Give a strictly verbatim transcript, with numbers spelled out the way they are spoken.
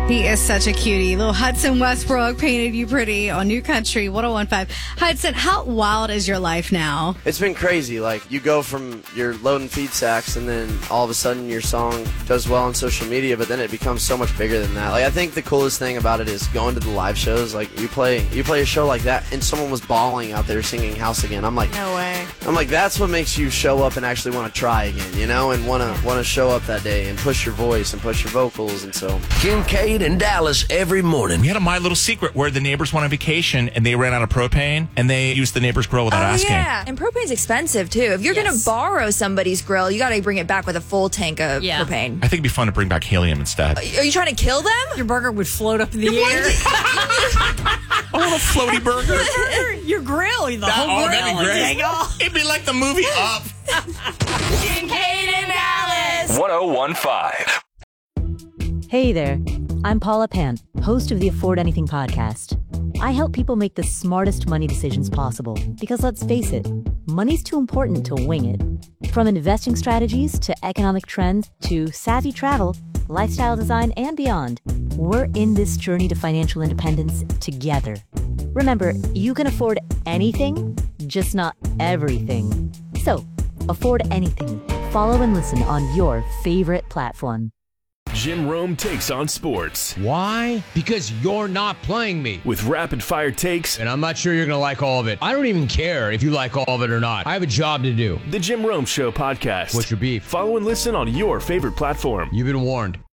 He is such a cutie. Little Hudson Westbrook painted you pretty on New Country one oh one point five. Hudson, how wild is your life now? It's been crazy. Like, you go from your loading feed sacks, and then all of a sudden your song does well on social media, but then it becomes so much bigger than that. Like, I think the coolest thing about it is going to the live shows. Like, you play you play a show like that, and someone was bawling out there singing House Again. I'm like, no way. I'm like, that's what makes you show up and actually want to try again, you know, and want to want to show up that day and push your voice and push your vocals. And so Kincaid in Dallas every morning. We had a My Little Secret where the neighbors went on vacation and they ran out of propane and they used the neighbor's grill without oh, asking. Yeah, and propane's expensive too. If you're Yes. going to borrow somebody's grill, you got to bring it back with a full tank of Yeah. propane. I think it'd be fun to bring back helium instead. Are you trying to kill them? Your burger would float up in the air. I want a floaty burger. Your grill, the That- whole oh, grill. that'd be would great. take off. It'd be like the movie Up. Kincaid in Dallas. one oh one point five. Hey there, I'm Paula Pant, host of the Afford Anything podcast. I help people make the smartest money decisions possible because, let's face it, money's too important to wing it. From investing strategies to economic trends to savvy travel, lifestyle design, and beyond, we're in this journey to financial independence together. Remember, you can afford anything, just not everything. So, afford anything. Follow and listen on your favorite platform. Jim Rome takes on sports Why? Because you're not playing me. with rapid-fire takes. And I'm not sure you're going to like all of it. I don't even care if you like all of it or not. I have a job to do. The Jim Rome Show podcast. What's your beef? Follow and listen on your favorite platform. You've been warned.